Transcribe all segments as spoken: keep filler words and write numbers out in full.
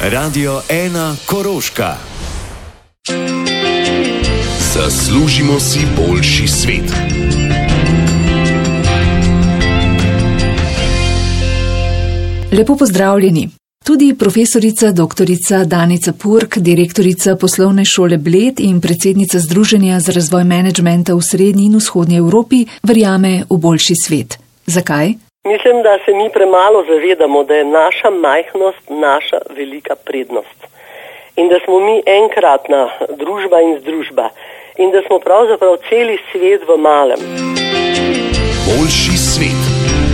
Radio ena Koroška. Zaslužimo si boljši svet. Lepo pozdravljeni. Tudi profesorica doktorica Danica Purg, direktorica Poslovne šole Bled in predsednica Združenja za razvoj menedžmenta v srednji in vzhodnji Evropi, verjame v boljši svet. Zakaj? Mislim, da se mi premalo zavedamo, da je naša majhnost naša velika prednost. In da smo mi enkratna družba in združba. In da smo pravzaprav celi svet v malem. Boljši svet.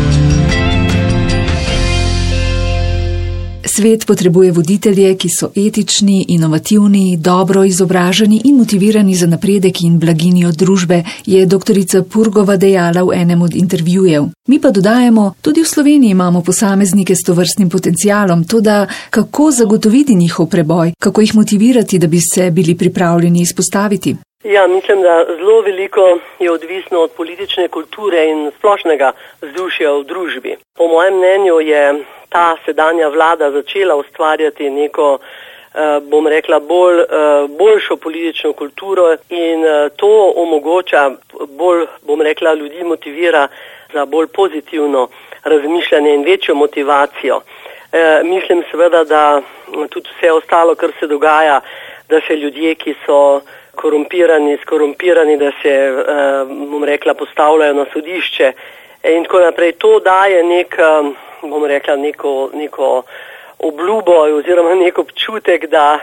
Svet potrebuje voditelje, ki so etični, inovativni, dobro izobraženi in motivirani za napredek in blaginjo družbe, je doktorica Purgova dejala v enem od intervjujev. Mi pa dodajamo, tudi v Sloveniji imamo posameznike s tovrstnim potencialom, toda kako zagotoviti njihov preboj, kako jih motivirati, da bi se bili pripravljeni izpostaviti? Ja, mislim, da zelo veliko je odvisno od politične kulture in splošnega vzdušja v družbi. Po mojem mnenju je ta sedanja vlada začela ustvarjati neko, bom rekla, bolj, boljšo politično kulturo in to omogoča, bolj, bom rekla, ljudi motivira za bolj pozitivno razmišljanje in večjo motivacijo. Mislim seveda, da tudi vse ostalo, kar se dogaja, da se ljudje, ki so korumpirani, skorumpirani, da se, bom rekla, postavljajo na sodišče in tako naprej. To daje nek, bom rekla, neko, neko obljubo oziroma nek občutek, da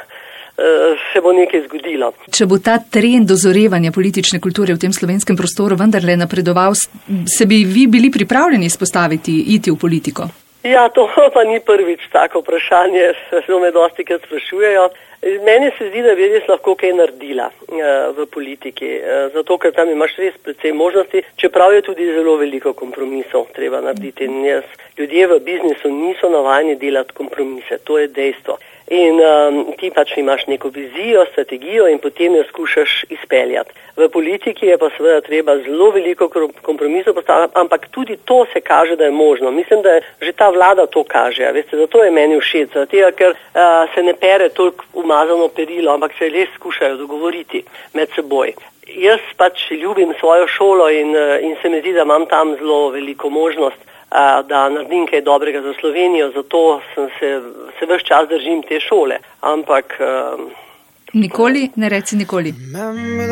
se bo nekaj zgodilo. Če bo ta trend dozorevanja politične kulture v tem slovenskem prostoru vendarle napredoval, se bi vi bili pripravljeni izpostaviti, iti v politiko? Ja, to pa ni prvič tako vprašanje, zelo me dosti krat sprašujejo. Meni se zdi, da bi res lahko kaj naredila v politiki, zato ker tam imaš res precej možnosti, čeprav je tudi zelo veliko kompromisov treba narediti. Jaz, ljudje v biznisu niso navajeni delati kompromise, to je dejstvo. In um, ti pač imaš neko vizijo, strategijo in potem jo skušaš izpeljati. V politiki je pa seveda treba zelo veliko kompromisov postaviti, ampak tudi to se kaže, da je možno. Mislim, da že ta vlada to kaže. Veste, zato je meni všeč, zato, ker uh, se ne pere toliko umazano perilo, ampak se res skušajo dogovoriti med seboj. Jaz pač ljubim svojo šolo in, in se mi zdi, da imam tam zelo veliko možnost, da naredim kaj dobrega za Slovenijo, zato sem se, se ves čas držim te šole. Ampak... Nikoli, ne reci nikoli.